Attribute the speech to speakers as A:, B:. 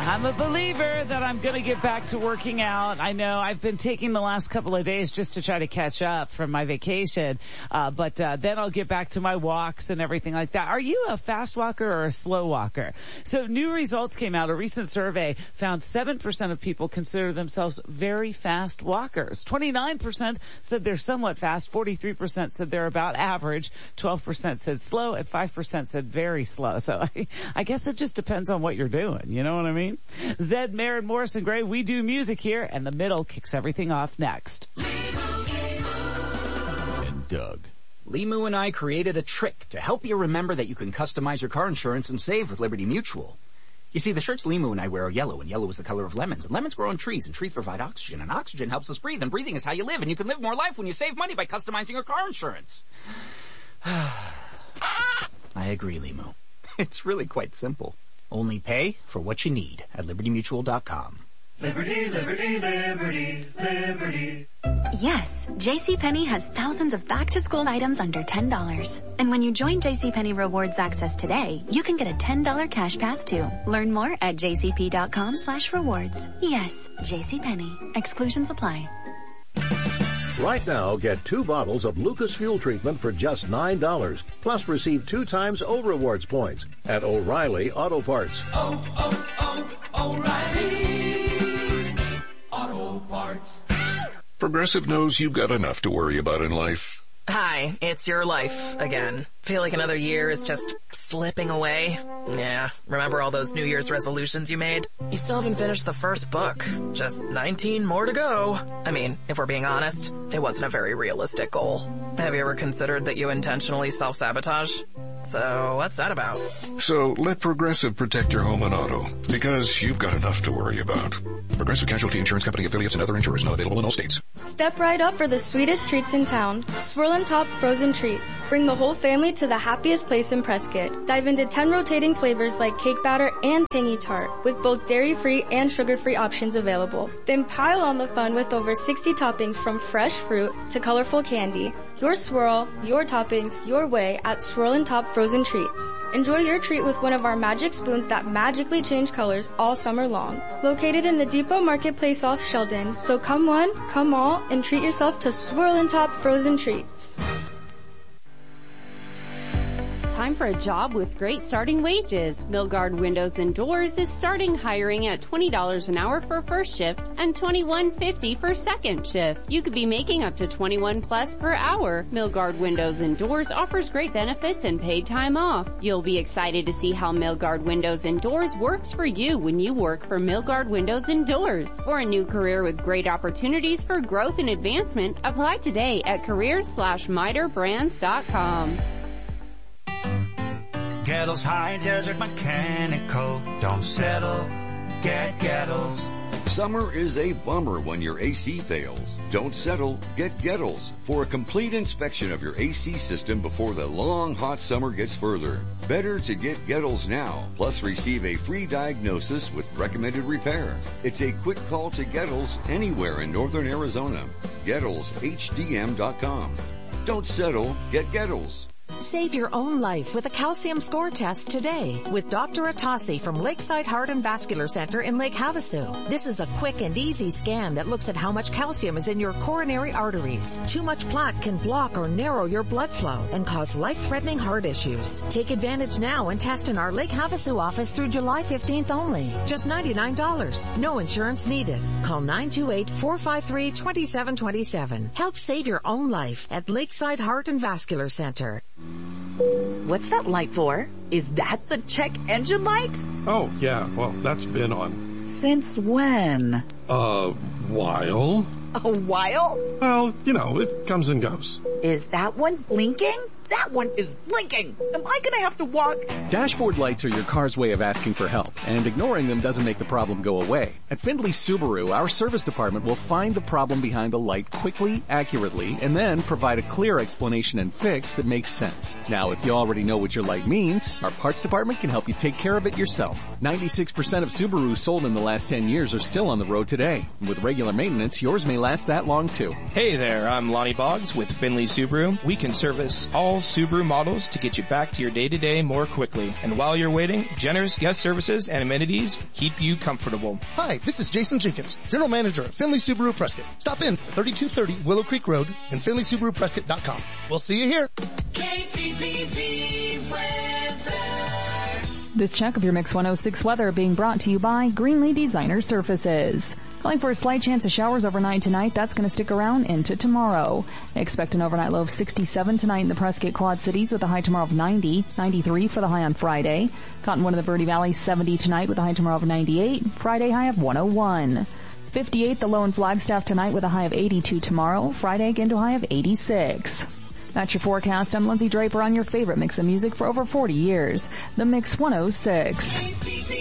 A: I'm a believer that I'm going to get back to working out. I know I've been taking the last couple of days just to try to catch up from my vacation. But then I'll get back to my walks and everything like that. Are you a fast walker or a slow walker? So new results came out. A recent survey found 7% of people consider themselves very fast walkers. 29% said they're somewhat fast. 43% said they're about average. 12% said slow and 5% said very slow. So I guess it just depends on what you're doing. You know what I mean? Zed, Mayer, and Morrison Gray, we do music here, and the middle kicks everything off next.
B: And Doug. Limu and I created a trick to help you remember that you can customize your car insurance and save with Liberty Mutual. You see, the shirts Limu and I wear are yellow, and yellow is the color of lemons. And lemons grow on trees, and trees provide oxygen, and oxygen helps us breathe, and breathing is how you live, and you can live more life when you save money by customizing your car insurance. I agree, Limu. It's really quite simple. Only pay for what you need at libertymutual.com.
C: Liberty, liberty, liberty, liberty.
D: Yes, JCPenney has thousands of back-to-school items under $10. And when you join JCPenney Rewards Access today, you can get a $10 cash pass too. Learn more at jcp.com/rewards. Yes, JCPenney. Exclusions apply.
E: Right now, get 2 bottles of Lucas Fuel Treatment for just $9. Plus receive 2 times O-Rewards points at O'Reilly Auto Parts.
C: O'Reilly Auto Parts.
F: Progressive knows you've got enough to worry about in life.
G: Hi, it's your life again. Feel like another year is just slipping away? Yeah, remember all those New Year's resolutions you made? You still haven't finished the first book. Just 19 more to go. I mean, if we're being honest, it wasn't a very realistic goal. Have you ever considered that you intentionally self-sabotage? So, what's that about?
F: So, let Progressive protect your home and auto, because you've got enough to worry about. Progressive Casualty Insurance Company affiliates and other insurers not available in all states.
H: Step right up for the sweetest treats in town. Swirl & Top Frozen Treats. Bring the whole family to the happiest place in Prescott. Dive into 10 rotating flavors like cake batter and pingy tart, with both dairy-free and sugar-free options available. Then pile on the fun with over 60 toppings from fresh fruit to colorful candy. Your swirl, your toppings, your way at Swirl & Top Frozen Treats. Enjoy your treat with one of our magic spoons that magically change colors all summer long. Located in the Depot Marketplace off Sheldon, so come one, come all, and treat yourself to Swirl & Top Frozen Treats.
I: Time for a job with great starting wages. Milgard Windows and Doors is starting hiring at $20 an hour for first shift and $21.50 for second shift. You could be making up to $21 plus per hour. Milgard Windows and Doors offers great benefits and paid time off. You'll be excited to see how Milgard Windows and Doors works for you when you work for Milgard Windows and Doors. For a new career with great opportunities for growth and advancement, apply today at careers.miterbrands.com.
C: Gettles High Desert Mechanical. Don't settle, get Gettles.
J: Summer is a bummer when your AC fails. Don't settle, get Gettles for a complete inspection of your AC system before the long hot summer gets further. Better to get Gettles now, plus receive a free diagnosis with recommended repair. It's a quick call to Gettles anywhere in northern Arizona. GettlesHDM.com. Don't settle, get Gettles.
K: Save your own life with a calcium score test today with Dr. Atassi from Lakeside Heart and Vascular Center in Lake Havasu. This is a quick and easy scan that looks at how much calcium is in your coronary arteries. Too much plaque can block or narrow your blood flow and cause life-threatening heart issues. Take advantage now and test in our Lake Havasu office through July 15th only. Just $99. No insurance needed. Call 928-453-2727. Help save your own life at Lakeside Heart and Vascular Center.
L: What's that light for? Is that the check engine light?
M: Oh, yeah. Well, that's been on.
L: Since when?
M: A while.
L: A while?
M: Well, you know, it comes and goes.
L: Is that one blinking? That one is blinking. Am I gonna have to walk?
N: Dashboard lights are your car's way of asking for help, and ignoring them doesn't make the problem go away. At Findlay Subaru, our service department will find the problem behind the light quickly, accurately, and then provide a clear explanation and fix that makes sense. Now, if you already know what your light means, our parts department can help you take care of it yourself. 96% of Subarus sold in the last 10 years are still on the road today. And with regular maintenance, yours may last that long too.
O: Hey there, I'm Lonnie Boggs with Findlay Subaru. We can service all Subaru models to get you back to your day-to-day more quickly. And while you're waiting, generous guest services and amenities keep you comfortable.
P: Hi, this is Jason Jenkins, General Manager at Finley Subaru Prescott. Stop in at 3230 Willow Creek Road and FinleySubaruPrescott.com. We'll see you here.
Q: KPPV weather.
R: This check of your Mix 106 weather being brought to you by Greenlee Designer Surfaces. Calling for a slight chance of showers overnight tonight. That's going to stick around into tomorrow. Expect an overnight low of 67 tonight in the Prescott Quad Cities with a high tomorrow of 90, 93 for the high on Friday. Cottonwood in the Verde Valley 70 tonight with a high tomorrow of 98, Friday high of 101. 58 the low in Flagstaff tonight with a high of 82 tomorrow, Friday again to a high of 86. That's your forecast. I'm Lindsay Draper on your favorite mix of music for over 40 years. The Mix 106.